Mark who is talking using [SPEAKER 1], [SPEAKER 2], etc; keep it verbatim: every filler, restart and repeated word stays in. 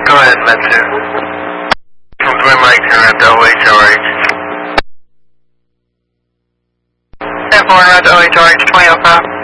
[SPEAKER 1] Go ahead, Metsu. From Twin Lakes, you're at the O H R H.
[SPEAKER 2] ten four, at the O H R H, twenty oh five.